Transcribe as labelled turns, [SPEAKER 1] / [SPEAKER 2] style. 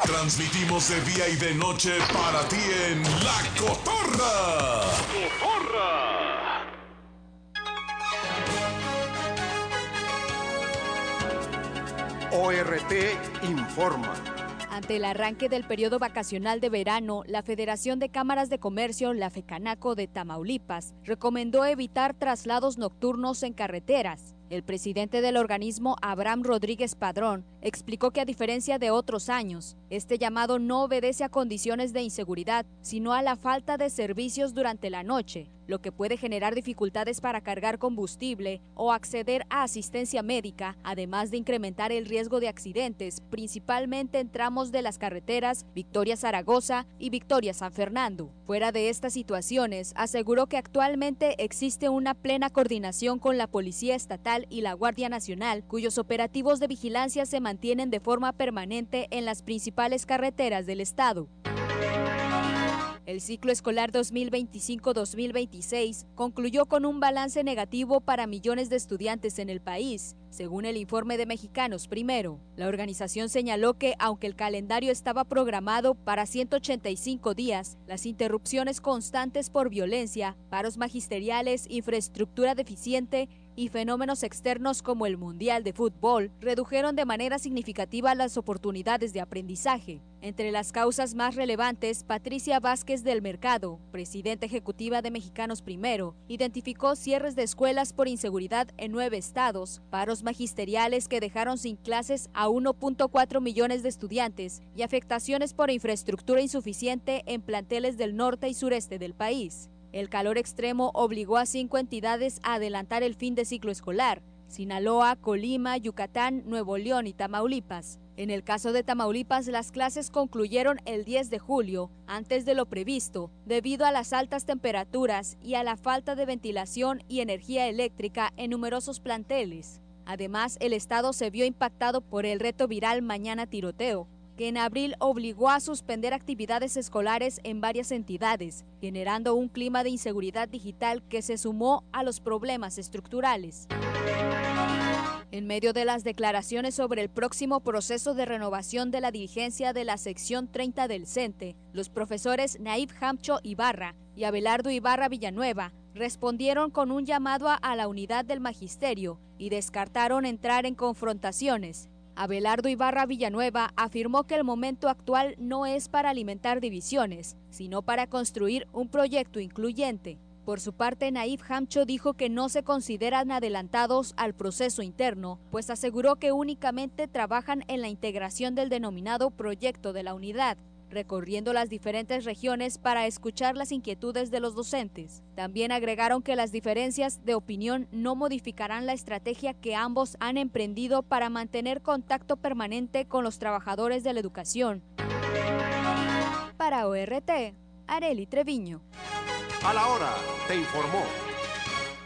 [SPEAKER 1] Transmitimos de día y de noche para ti en La Cotorra.
[SPEAKER 2] ORT informa.
[SPEAKER 3] Ante el arranque del periodo vacacional de verano, la Federación de Cámaras de Comercio, la FECANACO de Tamaulipas, recomendó evitar traslados nocturnos en carreteras. El presidente del organismo, Abraham Rodríguez Padrón, explicó que a diferencia de otros años, este llamado no obedece a condiciones de inseguridad, sino a la falta de servicios durante la noche, lo que puede generar dificultades para cargar combustible o acceder a asistencia médica, además de incrementar el riesgo de accidentes, principalmente en tramos de las carreteras Victoria-Zaragoza y Victoria-San Fernando. Fuera de estas situaciones, aseguró que actualmente existe una plena coordinación con la Policía Estatal y la Guardia Nacional, cuyos operativos de vigilancia se mantienen de forma permanente en las principales carreteras del estado. El ciclo escolar 2025-2026 concluyó con un balance negativo para millones de estudiantes en el país, según el informe de Mexicanos Primero. La organización señaló que, aunque el calendario estaba programado para 185 días, las interrupciones constantes por violencia, paros magisteriales, infraestructura deficiente y fenómenos externos como el Mundial de Fútbol redujeron de manera significativa las oportunidades de aprendizaje. Entre las causas más relevantes, Patricia Vázquez del Mercado, presidenta ejecutiva de Mexicanos Primero, identificó cierres de escuelas por inseguridad en 9 estados, paros magisteriales que dejaron sin clases a 1.4 millones de estudiantes y afectaciones por infraestructura insuficiente en planteles del norte y sureste del país. El calor extremo obligó a 5 entidades a adelantar el fin de ciclo escolar: Sinaloa, Colima, Yucatán, Nuevo León y Tamaulipas. En el caso de Tamaulipas, las clases concluyeron el 10 de julio, antes de lo previsto, debido a las altas temperaturas y a la falta de ventilación y energía eléctrica en numerosos planteles. Además, el estado se vio impactado por el reto viral Mañana Tiroteo, que en abril obligó a suspender actividades escolares en varias entidades, generando un clima de inseguridad digital que se sumó a los problemas estructurales. En medio de las declaraciones sobre el próximo proceso de renovación de la dirigencia de la sección 30 del CENTE, los profesores Naib Hamcho Ibarra y Abelardo Ibarra Villanueva respondieron con un llamado a la unidad del magisterio y descartaron entrar en confrontaciones. Abelardo Ibarra Villanueva afirmó que el momento actual no es para alimentar divisiones, sino para construir un proyecto incluyente. Por su parte, Naib Hamcho dijo que no se consideran adelantados al proceso interno, pues aseguró que únicamente trabajan en la integración del denominado proyecto de la unidad, recorriendo las diferentes regiones para escuchar las inquietudes de los docentes. También agregaron que las diferencias de opinión no modificarán la estrategia que ambos han emprendido para mantener contacto permanente con los trabajadores de la educación. Para ORT, Arely Treviño.
[SPEAKER 2] A la hora, te informó